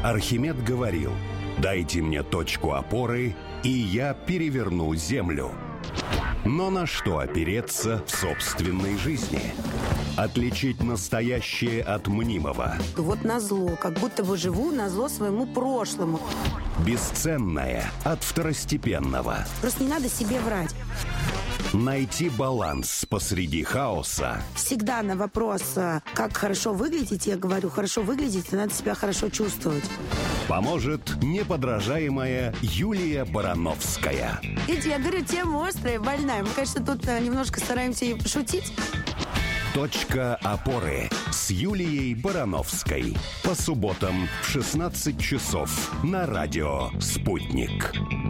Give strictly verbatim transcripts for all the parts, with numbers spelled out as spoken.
Архимед говорил: «Дайте мне точку опоры, и я переверну землю». Но на что опереться в собственной жизни? Отличить настоящее от мнимого. Вот назло, как будто бы живу назло своему прошлому. Бесценное от второстепенного. Просто не надо себе врать. Найти баланс посреди хаоса. Всегда на вопрос, как хорошо выглядеть, я говорю, хорошо выглядеть, и надо себя хорошо чувствовать. Поможет неподражаемая Юлия Барановская. Видите, я говорю, тема острая, больная. Мы, конечно, тут немножко стараемся и пошутить. Точка опоры с Юлией Барановской. По субботам в шестнадцать часов на радио «Спутник».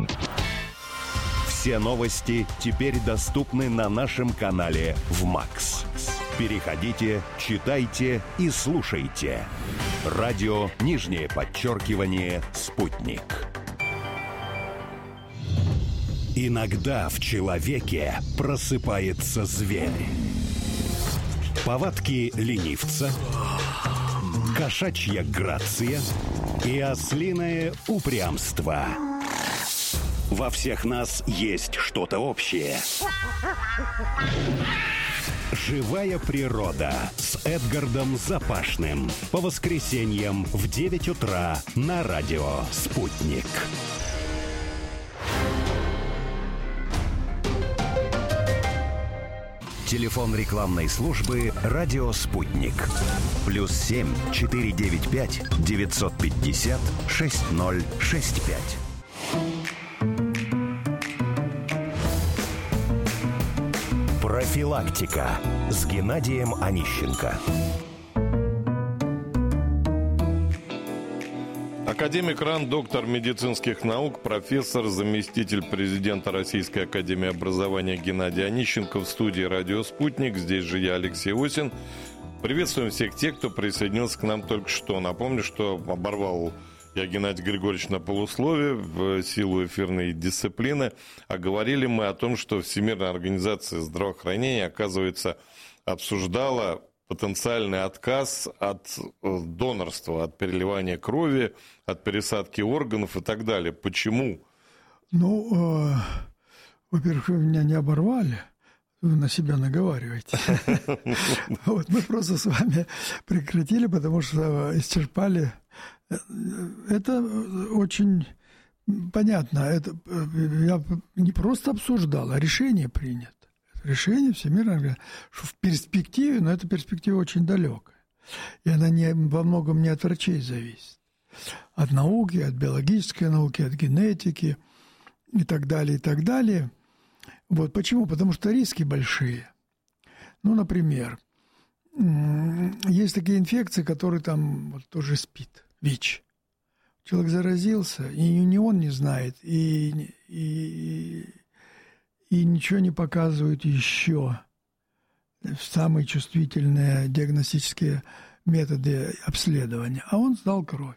Все новости теперь доступны на нашем канале в МАКС. Переходите, читайте и слушайте. Радио, нижнее подчеркивание, «Спутник». Иногда в человеке просыпается зверь. Повадки ленивца, кошачья грация и ослиное упрямство. Во всех нас есть что-то общее. «Живая природа» с Эдгардом Запашным. По воскресеньям в девять утра на радио «Спутник». Телефон рекламной службы «Радио Спутник». Плюс семь четыре девять пять девятьсот пятьдесят шесть ноль шесть пять. Профилактика с Геннадием Онищенко. Академик РАН, доктор медицинских наук, профессор, заместитель президента Российской академии образования Геннадий Онищенко в студии «Радио Спутник». Здесь же я, Алексей Осин. Приветствуем всех тех, кто присоединился к нам только что. Напомню, что оборвал я Геннадий Григорьевич на полуслове в силу эфирной дисциплины. А говорили мы о том, что Всемирная организация здравоохранения, оказывается, обсуждала потенциальный отказ от донорства, от переливания крови, от пересадки органов и так далее. Почему? Ну, э, во-первых, вы меня не оборвали, вы на себя наговариваете. Вот мы просто с вами прекратили, потому что исчерпали. Это очень понятно. Это я не просто обсуждал, а решение принято. Решение Всемирной организации, что в перспективе, но эта перспектива очень далекая. И она не, во многом не от врачей зависит. От науки, от биологической науки, от генетики и так далее, и так далее. Вот почему? Потому что риски большие. Ну, например, есть такие инфекции, которые там вот, тоже СПИД, ВИЧ. Человек заразился, и не он не знает, и... и и ничего не показывают еще самые чувствительные диагностические методы обследования. А он сдал кровь.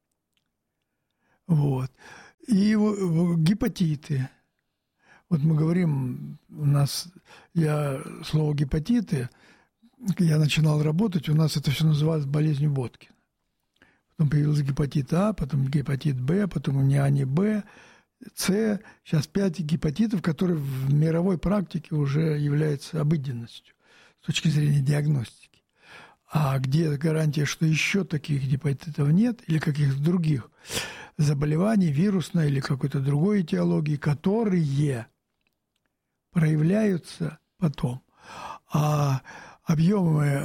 Вот. И гепатиты. Вот мы говорим, у нас, я слово гепатиты, я начинал работать, у нас это все называлось болезнью Боткина. Потом появился гепатит А, потом гепатит Б, потом у меня не Б, С, сейчас пять гепатитов, которые в мировой практике уже являются обыденностью с точки зрения диагностики. А где гарантия, что еще таких гепатитов нет, или каких-то других заболеваний, вирусной или какой-то другой этиологии, которые проявляются потом. А объемы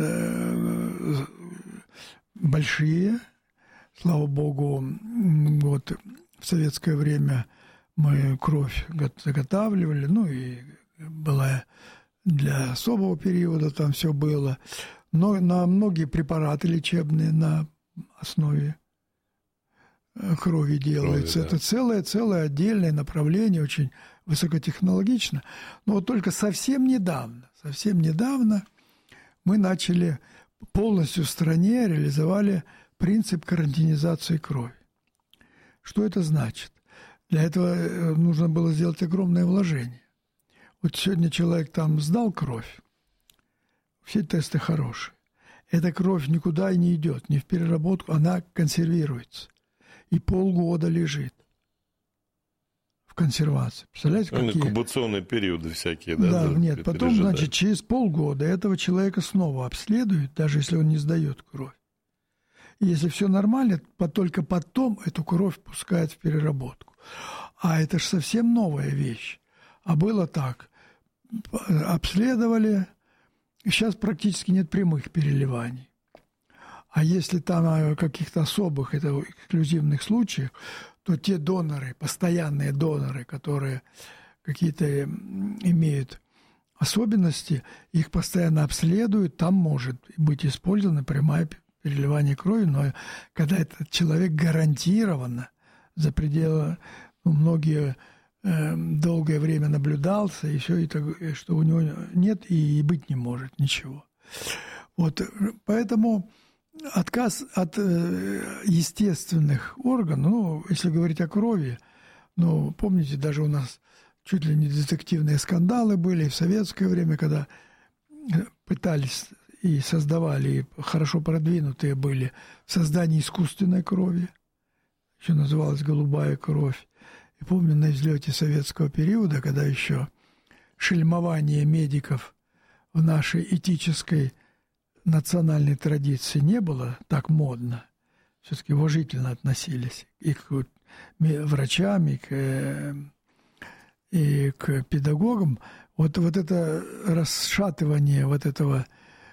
большие, слава богу, вот в советское время мы кровь заготавливали, ну и была для особого периода там все было. Но на многие препараты лечебные на основе крови делаются. Крови, да. Это целое-целое отдельное направление, очень высокотехнологично. Но вот только совсем недавно, совсем недавно мы начали полностью в стране реализовали принцип карантинизации крови. Что это значит? Для этого нужно было сделать огромное вложение. Вот сегодня человек там сдал кровь, все тесты хорошие. эта кровь никуда и не идет, не в переработку, она консервируется. И полгода лежит в консервации. Представляете, ну, какие... Инкубационные периоды всякие, да? Да, нет, потом, значит, через полгода этого человека снова обследуют, даже если он не сдает кровь. И если все нормально, только потом эту кровь пускают в переработку. А это же совсем новая вещь. А было так. Обследовали, сейчас практически нет прямых переливаний. А если там каких-то особых, это эксклюзивных случаев, то те доноры, постоянные доноры, которые какие-то имеют особенности, их постоянно обследуют, там может быть использовано прямое переливание крови, но когда этот человек гарантированно за пределы, ну, многие э, долгое время наблюдался, и все, и так, что у него нет и быть не может ничего. Вот, поэтому отказ от э, естественных органов, ну, если говорить о крови, ну, помните, даже у нас чуть ли не детективные скандалы были в советское время, когда пытались и создавали, и хорошо продвинутые были в создании искусственной крови, еще называлась голубая кровь. И помню, на взлете советского периода, когда еще шельмование медиков в нашей этической национальной традиции не было так модно, все-таки уважительно относились и к врачам, и к, и к педагогам. Вот, вот это расшатывание вот этого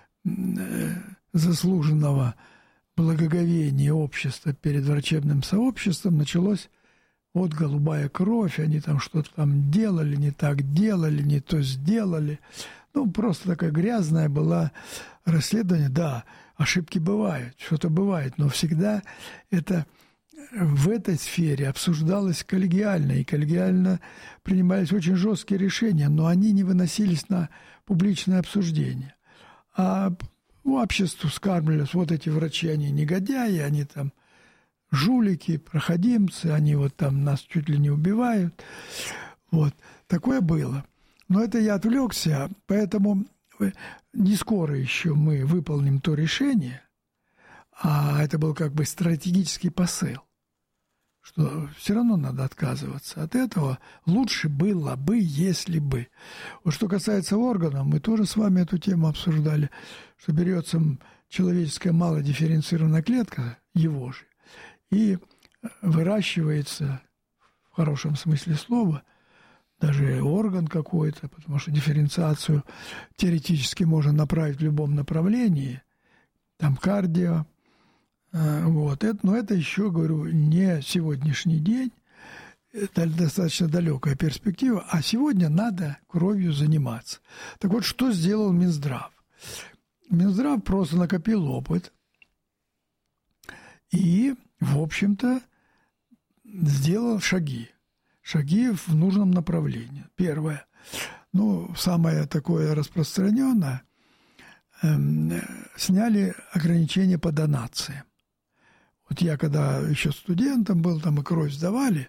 заслуженного благоговения общества перед врачебным сообществом началось. Вот голубая кровь, они там что-то там делали, не так делали, не то сделали. Ну, просто такая грязная была расследование. Да, ошибки бывают, что-то бывает, но всегда это в этой сфере обсуждалось коллегиально, и коллегиально принимались очень жесткие решения, но они не выносились на публичное обсуждение. А обществу скармливались, вот эти врачи, они негодяи, они там жулики, проходимцы, они вот там нас чуть ли не убивают. Вот, такое было. Но это я отвлекся, поэтому не скоро еще мы выполним то решение, а это был как бы стратегический посыл, что все равно надо отказываться от этого. Лучше было бы, если бы. Вот что касается органов, мы тоже с вами эту тему обсуждали, что берется человеческая малодифференцированная клетка, его же, и выращивается, в хорошем смысле слова, даже орган какой-то, потому что дифференциацию теоретически можно направить в любом направлении, там кардио, вот, это, но это еще, говорю, не сегодняшний день, это достаточно далекая перспектива, а сегодня надо кровью заниматься. Так вот, что сделал Минздрав? Минздрав просто накопил опыт и, в общем-то, сделал шаги. Шаги в нужном направлении. Первое. Ну, самое такое распространенное. Эм, сняли ограничения по донациям. Вот я когда еще студентом был, там и кровь сдавали,